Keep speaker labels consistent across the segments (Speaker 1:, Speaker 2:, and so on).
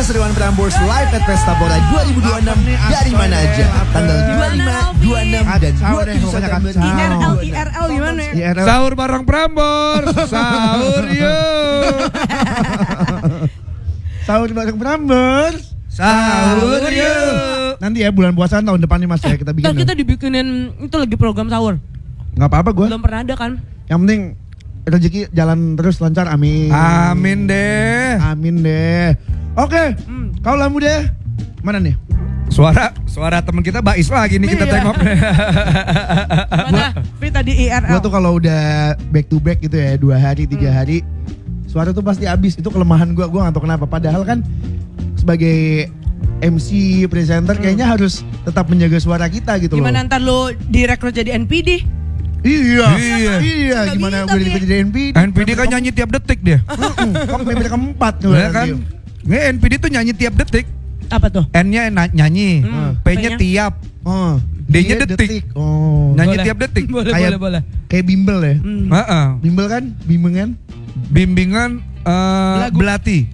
Speaker 1: keseruan Prambors Live at Pesta Pora 2026 dari mana aja. Tanggal 25, 26 dan 27 September.
Speaker 2: IRL gimana ya?
Speaker 3: Sahur bareng Prambors. Sahur yuk.
Speaker 4: Sahur bareng Prambors.
Speaker 3: Sahur yuk.
Speaker 4: Nanti ya bulan puasa tahun depan nih Mas ya kita bikin.
Speaker 2: Kita dibikinin itu lagi program sahur.
Speaker 4: Enggak apa-apa gue.
Speaker 2: Belum pernah ada kan?
Speaker 4: Yang penting rezeki jalan terus lancar, amin.
Speaker 3: Amin deh.
Speaker 4: Amin deh. Oke, kalau muda mana nih?
Speaker 3: Suara teman kita Bais lagi nih kita tengok.
Speaker 2: Mana? Fi tadi IRL.
Speaker 4: Gue tuh kalau udah back to back gitu ya 2 hari 3 hari suara tuh pasti habis. Itu kelemahan gue gak tahu kenapa. Padahal kan sebagai MC presenter kayaknya harus tetap menjaga suara kita gitu loh.
Speaker 2: Gimana ntar lu direkrut jadi NPD?
Speaker 4: Iya.
Speaker 2: Nggak
Speaker 4: Gimana
Speaker 2: bisa,
Speaker 4: gue
Speaker 2: Fi.
Speaker 4: jadi NPD?
Speaker 3: NPD kan nyanyi tiap detik dia.
Speaker 4: Kok member keempat tuh
Speaker 3: Ya kan? Nggak, NPD tuh nyanyi tiap detik.
Speaker 2: Apa tuh?
Speaker 3: N-nya nyanyi, P-nya
Speaker 2: P-nya?
Speaker 3: tiap,
Speaker 4: Oh,
Speaker 3: D-nya detik.
Speaker 4: Oh.
Speaker 3: Nyanyi
Speaker 2: Boleh.
Speaker 3: tiap detik.
Speaker 2: Boleh.
Speaker 4: Kayak bimbel ya.
Speaker 3: Heeh.
Speaker 4: Bimbel kan? Bimbingan.
Speaker 3: Bimbingan
Speaker 2: Lagu.
Speaker 3: belati.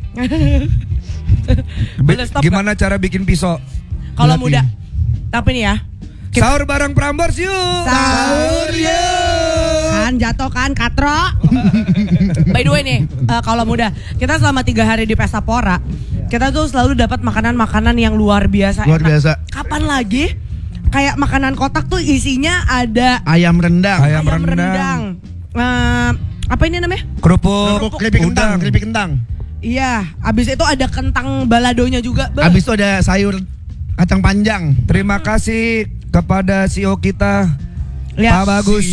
Speaker 2: Boleh stop
Speaker 3: Gimana cara bikin pisau?
Speaker 2: Kalau
Speaker 4: Belati.
Speaker 2: muda. Tapi nih ya.
Speaker 3: Sahur bareng Prambors yuk.
Speaker 2: Sahur kan jatuh kan katro. By the way nih, kalau muda, kita selama 3 hari di Pesta Pora, kita tuh selalu dapat makanan-makanan yang luar biasa.
Speaker 4: Luar
Speaker 2: enak.
Speaker 4: biasa.
Speaker 2: Kapan lagi? Kayak makanan kotak tuh isinya ada
Speaker 4: Ayam rendang.
Speaker 3: Ayam rendang.
Speaker 2: Apa ini namanya?
Speaker 3: Kerupuk
Speaker 4: Keripik kentang.
Speaker 3: udang.
Speaker 4: Keripik kentang.
Speaker 2: Iya, abis itu ada kentang baladonya juga.
Speaker 4: Abis itu ada sayur kacang panjang.
Speaker 3: Terima kasih kepada CEO kita,
Speaker 2: Lihat.
Speaker 3: Pak Bagus.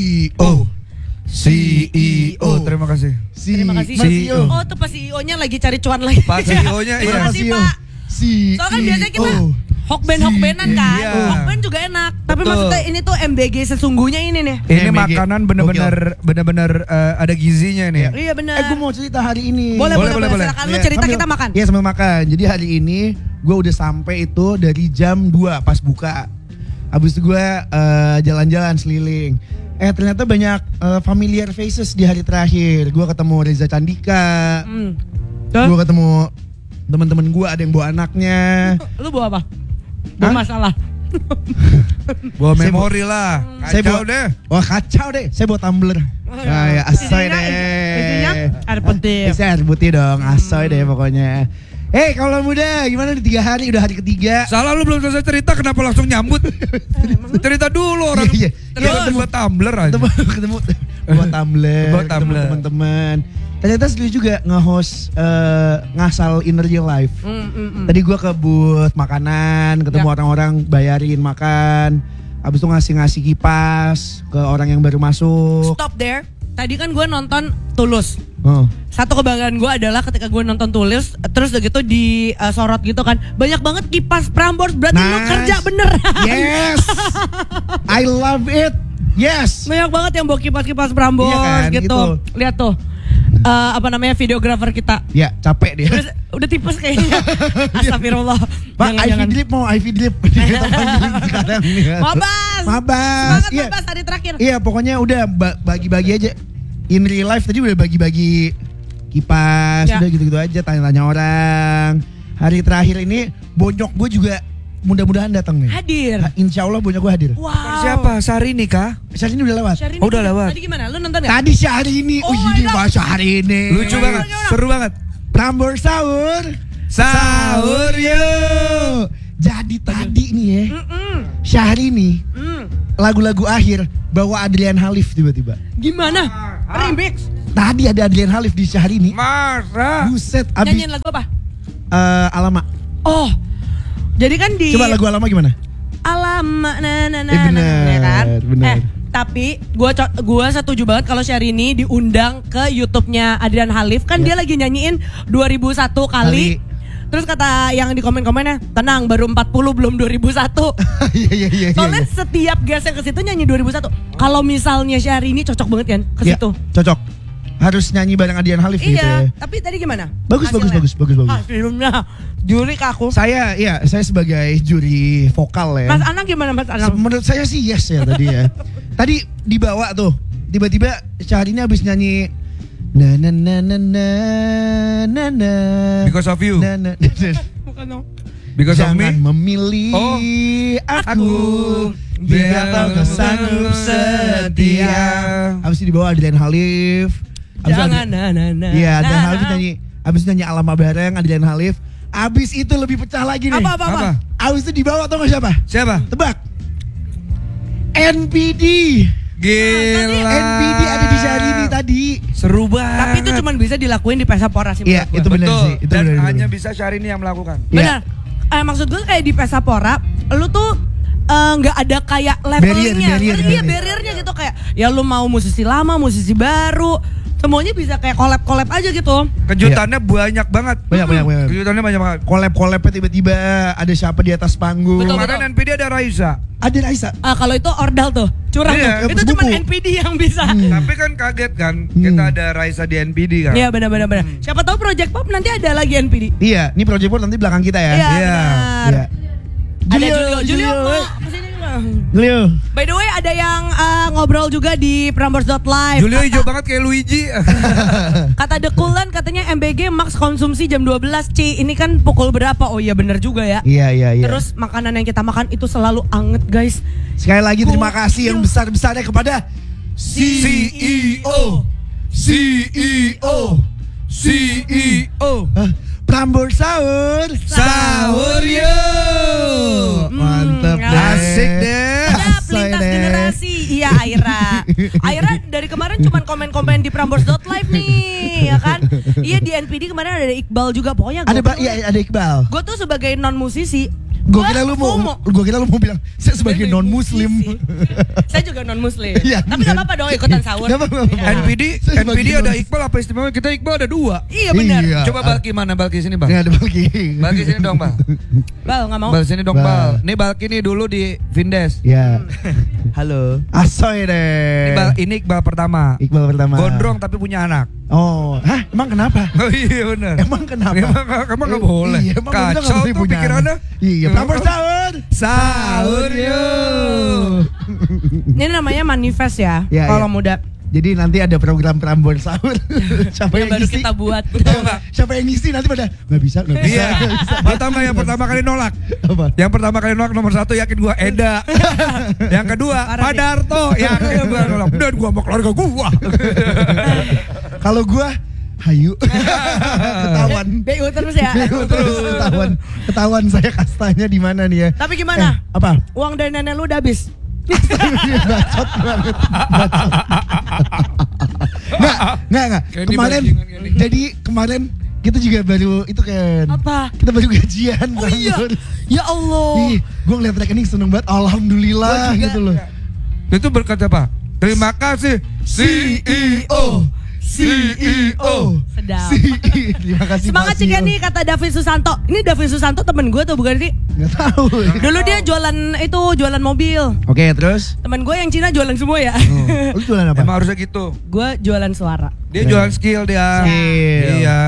Speaker 3: CEO. Terima kasih.
Speaker 2: Terima kasih.
Speaker 3: CEO.
Speaker 2: Oh, tuh Pak CEO-nya lagi cari cuan lagi.
Speaker 3: Pak CEO-nya
Speaker 2: Terima
Speaker 3: iya.
Speaker 2: kasih, Pak. Soalnya kan biasanya kita hokben-hokbenan kan.
Speaker 3: Iya.
Speaker 2: Hokben juga enak. Tapi
Speaker 3: Betul.
Speaker 2: maksudnya ini tuh MBG sesungguhnya ini nih.
Speaker 3: Ini
Speaker 4: MBG.
Speaker 3: makanan benar-benar ada gizinya nih.
Speaker 2: Iya benar.
Speaker 4: Gue mau cerita hari ini.
Speaker 2: Boleh.
Speaker 3: boleh.
Speaker 2: Silakan lu
Speaker 4: Iya,
Speaker 2: cerita
Speaker 4: sambil-
Speaker 2: kita makan.
Speaker 4: Iya sambil makan. Jadi hari ini gue udah sampai itu dari jam 2 pas buka. Habis itu gue jalan-jalan seliling. Ternyata banyak familiar faces di hari terakhir. Gue ketemu Reza Candika. Gue ketemu teman-teman gue, ada yang bawa anaknya.
Speaker 2: Lu bawa apa? Bawa masalah.
Speaker 3: Bawa
Speaker 4: Saya
Speaker 3: memori lah.
Speaker 4: Saya
Speaker 3: Kacau
Speaker 4: bawa-
Speaker 3: deh.
Speaker 4: Wah kacau deh. Saya bawa tumbler. Ya asoy deh.
Speaker 2: Isinya air putih.
Speaker 4: Isinya air putih dong. Asoy deh pokoknya. Kalau muda gimana di 3 hari, udah hari ketiga.
Speaker 3: Salah lu belum selesai cerita, kenapa langsung nyambut? Cerita dulu orang.
Speaker 4: Iya.
Speaker 3: Terus buat tumbler aja.
Speaker 4: ketemu buat tumbler,
Speaker 3: Buat
Speaker 4: ketemu
Speaker 3: tumbler.
Speaker 4: teman-teman. Ternyata setuju juga nge-host ngasal in real life. Tadi gua ke booth makanan, ketemu
Speaker 2: Ya.
Speaker 4: orang-orang bayarin makan. Habis itu ngasih kipas ke orang yang baru masuk.
Speaker 2: Stop there. Tadi kan gue nonton Tulus.
Speaker 4: Oh.
Speaker 2: Satu kebanggaan gue adalah ketika gue nonton Tulus, terus udah gitu di sorot gitu kan, banyak banget kipas Prambors. Berarti lu
Speaker 4: Nice.
Speaker 2: kerja bener.
Speaker 4: Yes. I love it. Yes.
Speaker 2: Banyak banget yang bawa kipas-kipas Prambors
Speaker 4: Iya kan,
Speaker 2: gitu.
Speaker 4: gitu.
Speaker 2: Lihat tuh. Apa namanya videografer kita.
Speaker 4: Ya, capek dia.
Speaker 2: Udah tipes kayaknya. Astagfirullah.
Speaker 4: Pak, IV drip mau IV drip. Kita panggilin sekarang nih.
Speaker 2: Mabas.
Speaker 4: Mabas.
Speaker 2: Semangat
Speaker 4: Iya.
Speaker 2: Mabas hari terakhir.
Speaker 4: Iya, pokoknya udah bagi-bagi aja. In real life tadi udah bagi-bagi kipas,
Speaker 2: Ya.
Speaker 4: udah gitu-gitu aja, tanya-tanya orang. Hari terakhir ini bonyok gue juga mudah-mudahan datang nih.
Speaker 2: Hadir.
Speaker 4: Insya Allah bonyok gue hadir.
Speaker 2: Wow.
Speaker 3: Siapa? Syahrini kah?
Speaker 4: Syahrini ini udah lewat.
Speaker 2: Syahrini
Speaker 3: Oh, udah lewat.
Speaker 2: Tadi gimana? Lu nonton gak?
Speaker 4: Tadi Syahrini.
Speaker 2: Oh my
Speaker 4: ini
Speaker 2: God.
Speaker 4: Mas Syahrini.
Speaker 3: Lucu banget, seru banget.
Speaker 4: Prambors sahur.
Speaker 3: Sahur yuk.
Speaker 4: Jadi tadi nih ya, Syahrini lagu-lagu akhir bawa Adrian Halif tiba-tiba.
Speaker 2: Gimana? Remix.
Speaker 4: Tadi ada Adrian Halif di Syahrini.
Speaker 3: Masa?
Speaker 4: Buset, abis
Speaker 2: Nyanyiin lagu apa?
Speaker 4: Alama.
Speaker 2: Oh. Jadi kan di
Speaker 4: Coba lagu Alama gimana?
Speaker 2: Alama
Speaker 4: bener,
Speaker 2: ya kan?
Speaker 4: bener.
Speaker 2: Tapi gua setuju banget kalau Syahrini diundang ke YouTube-nya Adrian Halif, kan dia lagi nyanyiin 2001 kali. Terus kata yang di komen-komennya, tenang baru 40 belum 2001.
Speaker 4: Iya.
Speaker 2: Soalnya setiap guest yang ke situ nyanyi 2001. Kalau misalnya Syahrini cocok banget kan ke
Speaker 4: Iya,
Speaker 2: situ.
Speaker 4: cocok. Harus nyanyi bareng Adrian Halif gitu ya.
Speaker 2: Iya, tapi tadi gimana?
Speaker 4: Bagus.
Speaker 2: Hasilnya juri ke aku.
Speaker 4: Saya sebagai juri vokal ya.
Speaker 2: Mas Anang gimana Mas Anang?
Speaker 4: Menurut saya sih yes ya tadi ya. Tadi dibawa tuh, tiba-tiba Syahrini habis nyanyi Na na na na na na na.
Speaker 3: Because of you.
Speaker 4: Na, na, na, na.
Speaker 2: Bukan dong.
Speaker 3: Because of
Speaker 4: Jangan
Speaker 3: me.
Speaker 4: memilih
Speaker 3: Oh,
Speaker 4: aku biar kau sanggup setia. Abis itu dibawa Adrian Halif.
Speaker 2: Jangan na.
Speaker 4: Iya, Adrian Halif nyanyi. Abis itu nyanyi Alama bareng Adrian Halif. Abis itu lebih pecah lagi nih.
Speaker 2: Apa?
Speaker 4: Abis itu dibawa tau gak siapa?
Speaker 3: Siapa?
Speaker 4: Tebak. NPD.
Speaker 3: Gila.
Speaker 4: NPD ada di Syahrini tadi.
Speaker 3: Seru banget.
Speaker 2: Tapi itu cuma bisa dilakuin di Pesta Pora sih
Speaker 4: Iya,
Speaker 2: menurut gua.
Speaker 4: itu benar
Speaker 3: Betul.
Speaker 4: sih. Itu
Speaker 3: Dan
Speaker 4: benar.
Speaker 3: hanya bisa Syahrini yang melakukan.
Speaker 2: Benar. Maksud gue kayak di Pesta Pora, lu tuh nggak ada kayak levelingnya,
Speaker 4: barrier.
Speaker 2: barriernya gitu kayak ya lu mau musisi lama, musisi baru, semuanya bisa kayak collab aja gitu.
Speaker 3: Kejutannya banyak banget.
Speaker 4: Banyak.
Speaker 3: Kejutannya banyak banget.
Speaker 4: Collab-collabnya tiba-tiba ada siapa di atas panggung.
Speaker 2: Betul.
Speaker 3: Kemarin NPD ada Raisa.
Speaker 4: Ada Raisa.
Speaker 2: Kalau itu ordal tuh, curang
Speaker 3: Iya,
Speaker 2: tuh. Itu cuma
Speaker 4: sepupu.
Speaker 2: NPD yang bisa.
Speaker 3: Tapi kan kaget kan, kita ada Raisa di NPD kan.
Speaker 2: Iya benar. Siapa tahu Project Pop nanti ada lagi NPD.
Speaker 4: Iya, ini Project Pop nanti belakang kita ya.
Speaker 2: Iya
Speaker 3: Iya.
Speaker 2: benar.
Speaker 4: Iya.
Speaker 2: Ada Julio kesini juga.
Speaker 4: Julio.
Speaker 2: By the way ada yang ngobrol juga di Prambors.live.
Speaker 3: Julio hijau banget kayak Luigi.
Speaker 2: Kata Dekulan katanya MBG max konsumsi jam 12 Ci. Ini kan pukul berapa? Oh iya bener juga ya.
Speaker 4: Iya.
Speaker 2: Terus makanan yang kita makan itu selalu anget guys.
Speaker 4: Sekali lagi terima kasih yang besar-besarnya kepada
Speaker 3: CEO.
Speaker 4: Prambors Sahur.
Speaker 3: Sahur yuk.
Speaker 4: Mantap deh.
Speaker 3: Asik deh.
Speaker 2: Ada
Speaker 4: Asoy
Speaker 2: pelintas
Speaker 4: deh.
Speaker 2: generasi. Iya Aira dari kemarin cuman komen-komen di Prambors.live nih ya kan. Iya di NPD kemarin ada Iqbal juga. Pokoknya
Speaker 4: Ada Iqbal.
Speaker 2: gue tuh sebagai non musisi.
Speaker 4: Gue kira lu mau bilang saya sebagai non muslim.
Speaker 2: Saya juga non muslim.
Speaker 4: Iya,
Speaker 2: Tapi gak apa-apa dong ikutan sahur.
Speaker 4: Nggak apa-apa.
Speaker 2: Iya.
Speaker 3: NPD ada Iqbal apa istimewa? Kita Iqbal ada 2.
Speaker 2: Iya benar.
Speaker 4: Iya.
Speaker 3: Coba Balki mana? Balki sini Bal.
Speaker 4: Ini ada Balki.
Speaker 3: Balki sini dong Bal.
Speaker 2: Bal gak mau.
Speaker 3: Bal sini dong
Speaker 4: Bal.
Speaker 3: Bal. Nih Balki nih dulu di Vindes.
Speaker 4: Ya.
Speaker 1: Halo.
Speaker 4: Asoy deh.
Speaker 3: Ini Iqbal pertama.
Speaker 4: Iqbal pertama.
Speaker 3: Gondrong tapi punya anak.
Speaker 4: Oh, hah? Emang kenapa?
Speaker 3: Oh iya benar.
Speaker 4: Emang kenapa?
Speaker 3: Emang gak boleh.
Speaker 4: Iya, emang bener nggak
Speaker 3: Kacau
Speaker 4: boleh
Speaker 3: tuh
Speaker 4: punya
Speaker 3: pikirannya.
Speaker 4: anak. Iya, Prambors Sahur.
Speaker 3: Sahur yuk.
Speaker 2: Ini namanya manifest ya.
Speaker 4: Iya,
Speaker 2: Kalau
Speaker 4: iya.
Speaker 2: muda.
Speaker 4: Jadi nanti ada program Prambors Sahur. Siapa
Speaker 2: Yang
Speaker 4: yang
Speaker 2: baru
Speaker 4: ngisi?
Speaker 2: kita buat.
Speaker 3: Betul nggak?
Speaker 4: Siapa yang ngisi nanti pada nggak bisa.
Speaker 3: Iya. Yang pertama kali nolak.
Speaker 4: Apa?
Speaker 3: Yang pertama kali nolak nomor 1 yakin gua Eda. Yang kedua
Speaker 2: Parah
Speaker 3: Pak
Speaker 2: sih.
Speaker 3: Darto. Yakin gua nolak. Dan gua sama keluarga gua.
Speaker 4: Kalau gua hayu. Ketahuan.
Speaker 2: BU terus ya.
Speaker 4: Terus ketahuan saya kastanya di mana nih ya.
Speaker 2: Tapi gimana?
Speaker 4: Apa?
Speaker 2: Uang dari nenek lu udah habis.
Speaker 4: Bacot banget. Nggak.
Speaker 3: Kayak di
Speaker 4: Kemarin,
Speaker 3: bajingan kayak ini.
Speaker 4: jadi kemarin kita juga baru itu kan.
Speaker 2: Apa?
Speaker 4: Kita baru gajian.
Speaker 2: Oh iya.
Speaker 4: Prambors.
Speaker 2: Ya Allah.
Speaker 4: Ih, gue ngeliat rekening seneng banget. Alhamdulillah
Speaker 2: Gua juga.
Speaker 4: gitu loh.
Speaker 3: Itu berkat apa? Terima kasih CEO.
Speaker 2: Sedap.
Speaker 4: Terima kasih.
Speaker 2: Semangat
Speaker 4: Pak
Speaker 2: Cika
Speaker 4: CEO.
Speaker 2: nih kata David Susanto. Ini David Susanto temen gue tuh bukan sih?
Speaker 4: Nggak tahu.
Speaker 2: Dulu dia jualan mobil.
Speaker 4: Oke, terus.
Speaker 2: Temen gue yang Cina jualan semua ya.
Speaker 4: Lu jualan apa?
Speaker 3: Emang harusnya gitu.
Speaker 2: Gue jualan suara.
Speaker 3: Dia jualan skill dia.
Speaker 4: Skill.
Speaker 3: Iya.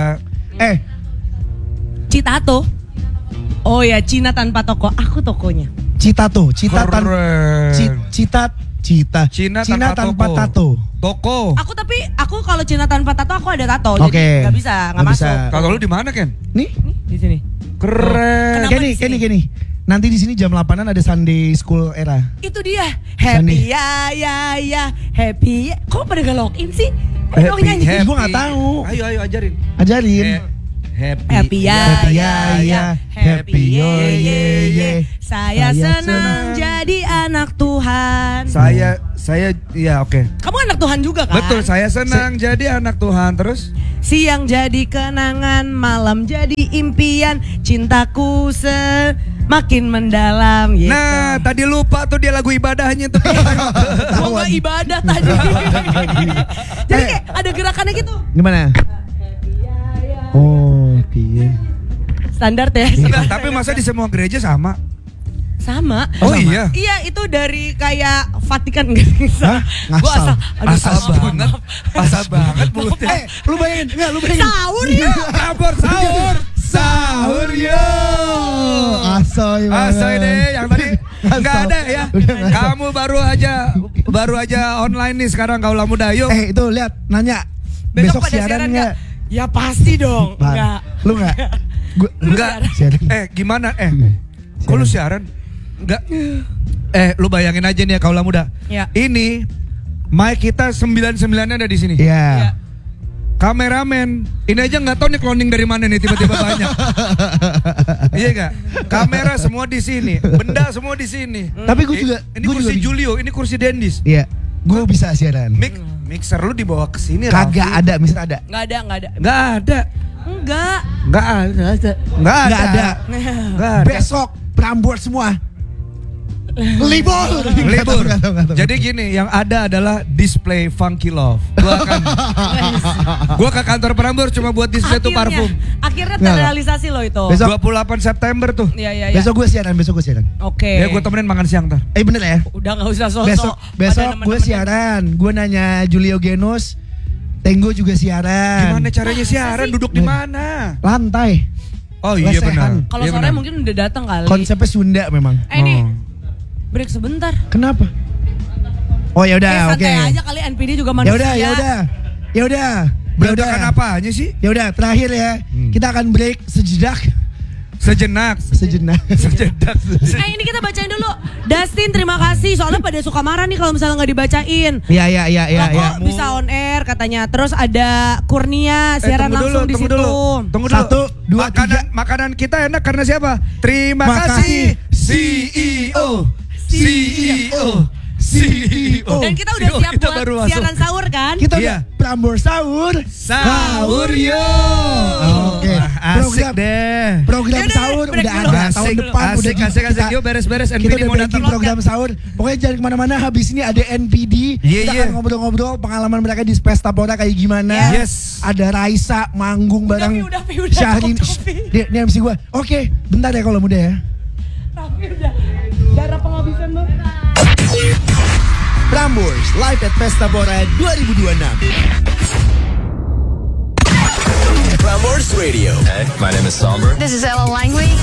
Speaker 2: Citato. Oh ya, Cina tanpa toko. Aku tokonya.
Speaker 4: Cita tanpa
Speaker 3: Keren.
Speaker 4: Cita.
Speaker 3: Cina
Speaker 4: tanpa tato.
Speaker 3: Toko.
Speaker 2: Aku kalau Cina tanpa tato aku ada tato.
Speaker 4: Oke.
Speaker 2: Jadi nggak bisa, nggak
Speaker 4: Nggak bisa.
Speaker 2: masuk.
Speaker 3: Kalau lu di mana Ken?
Speaker 4: Nih,
Speaker 2: Nih, di sini.
Speaker 3: Keren.
Speaker 2: Kenapa di sini?
Speaker 4: Kenny. Nanti di sini jam 8-an ada Sunday School Era.
Speaker 2: Itu dia.
Speaker 4: Sandi.
Speaker 2: Happy ya, happy ya. Kok pada nggak login sih? Ayo dong nyanyi.
Speaker 4: Happy. Gua nggak tahu.
Speaker 3: Ayo ajarin.
Speaker 4: Ajarin.
Speaker 2: Happy ya,
Speaker 4: Happy ya, happy ye.
Speaker 2: Saya senang jadi anak Tuhan.
Speaker 3: Saya ya oke.
Speaker 2: Kamu anak Tuhan juga kan?
Speaker 3: Betul, saya senang jadi anak Tuhan. Terus
Speaker 2: Siang jadi kenangan, malam jadi impian, cintaku semakin mendalam gitu.
Speaker 3: nah, tadi lupa tuh dia lagu ibadahnya tuh.
Speaker 2: Mau nggak ibadah tadi. Jadi kayak ada gerakannya gitu.
Speaker 4: Gimana? Oh, iya.
Speaker 2: Standar ya.
Speaker 3: Nah, tapi masa di semua gereja sama?
Speaker 2: Sama.
Speaker 3: Oh iya.
Speaker 2: Iya itu dari kayak Vatikan nggak bisa.
Speaker 4: Hah? Ngasal.
Speaker 3: Asal banget. Asal banget mulutnya.
Speaker 4: Lu bayangin, lu bayangin.
Speaker 2: Sahur ya.
Speaker 3: Kabur sahur. Sahur yo.
Speaker 4: Asoy banget.
Speaker 3: Asoy deh yang tadi nggak ada ya.
Speaker 4: Udah nggak ada.
Speaker 3: Kamu baru aja online nih sekarang kaulah muda. Yuk.
Speaker 4: Itu lihat nanya Besok
Speaker 2: pada
Speaker 4: siaran
Speaker 2: siaran
Speaker 4: nggak?
Speaker 2: Ya pasti dong.
Speaker 4: Bang,
Speaker 2: Enggak.
Speaker 4: Lu nggak? Gua
Speaker 3: Enggak.
Speaker 4: siaran.
Speaker 3: Gimana? Kok lu siaran? Enggak. Lu bayangin aja nih ya kaulah muda.
Speaker 2: Ya.
Speaker 3: Ini mic kita 99-nya ada di sini.
Speaker 4: Iya.
Speaker 2: Ya.
Speaker 3: Kameramen, ini aja nggak tahu nih cloning dari mana nih tiba-tiba banyak. Iya nggak? Kamera semua di sini, benda semua di sini.
Speaker 4: Tapi gue juga
Speaker 3: Ini
Speaker 4: gua
Speaker 3: kursi
Speaker 4: juga-
Speaker 3: Julio, ini kursi Dendis.
Speaker 4: Iya. Gue bisa siaran.
Speaker 3: Mixer lu dibawa ke sini.
Speaker 4: Kagak
Speaker 3: Raffi.
Speaker 4: ada, misalnya ada.
Speaker 2: Nggak ada.
Speaker 3: Nggak ada.
Speaker 2: Enggak.
Speaker 3: Nggak ada. Nggak
Speaker 4: Nggak
Speaker 3: ada.
Speaker 4: ada.
Speaker 3: Nggak ada.
Speaker 4: Besok Prambors semua. Libur.
Speaker 3: Libur.
Speaker 4: Nggak tahu.
Speaker 3: Jadi gini, yang ada adalah display Funky Love. Gua ke kantor Prambors cuma buat display tuh parfum.
Speaker 2: Akhirnya
Speaker 4: Nggak.
Speaker 2: terrealisasi loh itu.
Speaker 4: Besok-
Speaker 3: 28 September tuh.
Speaker 2: Iya.
Speaker 4: Besok gue siaran.
Speaker 2: Oke.
Speaker 3: Ya gue temenin makan siang ntar.
Speaker 4: Bener ya?
Speaker 2: Udah nggak usah sosok.
Speaker 4: Besok
Speaker 2: Pada
Speaker 4: gue
Speaker 2: nemen-nemenin.
Speaker 4: siaran. Gue nanya Julio Genus. Tenggo juga siaran.
Speaker 3: Gimana caranya siaran? Duduk di mana?
Speaker 4: Lantai.
Speaker 3: Oh iya
Speaker 4: Lesehan.
Speaker 3: benar.
Speaker 2: Kalau
Speaker 3: Iya,
Speaker 2: sore
Speaker 3: benar.
Speaker 2: mungkin udah datang kali.
Speaker 4: Konsepnya Sunda memang.
Speaker 2: Nih,
Speaker 3: Oh.
Speaker 2: break sebentar.
Speaker 4: Kenapa? Oh ya udah, oke.
Speaker 2: Santai aja kali, NPD juga
Speaker 4: Ya
Speaker 2: manusia.
Speaker 4: udah. Ya udah.
Speaker 3: Berantakan apanya sih?
Speaker 4: Ya udah, terakhir ya. Kita akan break sejenak.
Speaker 3: Sejenak.
Speaker 4: Sejenak.
Speaker 3: Sejenak.
Speaker 2: Ini kita bacain dulu. Dustin, terima kasih. Soalnya pada suka marah nih kalau misalnya nggak dibacain.
Speaker 4: Iya.
Speaker 2: Lah kok bisa on air katanya. Terus ada Kurnia siaran langsung di situ.
Speaker 3: Tunggu dulu.
Speaker 4: 1, 2, 3.
Speaker 3: Makanan kita enak karena siapa? Terima
Speaker 4: Makasih.
Speaker 3: kasih CEO.
Speaker 2: Dan kita udah siap
Speaker 3: Kita
Speaker 2: buat
Speaker 3: baru masuk.
Speaker 2: siaran sahur kan?
Speaker 4: Kita
Speaker 3: Iya.
Speaker 4: udah Prambors sahur.
Speaker 3: Sahur yo.
Speaker 4: Oke.
Speaker 3: Asik deh.
Speaker 4: Program
Speaker 2: Yaudah,
Speaker 4: sahur
Speaker 2: break
Speaker 4: udah
Speaker 2: dulu.
Speaker 4: ada tahun depan udah
Speaker 3: Asik. Yuk beres-beres.
Speaker 4: kita
Speaker 3: NPD
Speaker 4: udah
Speaker 3: mau datang.
Speaker 4: breaking program sahur. Pokoknya jangan kemana-mana. Habis ini ada NPD.
Speaker 3: Iya,
Speaker 4: Kita
Speaker 3: iya.
Speaker 4: akan ngobrol-ngobrol pengalaman mereka di Space Tapora kayak gimana.
Speaker 3: Yes.
Speaker 4: Ada Raisa manggung bareng
Speaker 2: Udah, Pi, udah,
Speaker 4: Syahrin.
Speaker 2: cukup, Pi.
Speaker 4: Ini MC gue. Oke, bentar ya kalau muda ya.
Speaker 2: Tapi udah darah penghabisan lo.
Speaker 1: Prambors live at Pesta Bora 2026.
Speaker 5: Prambors Radio.
Speaker 6: Hey, my name is Somber.
Speaker 7: This is Ella Langley.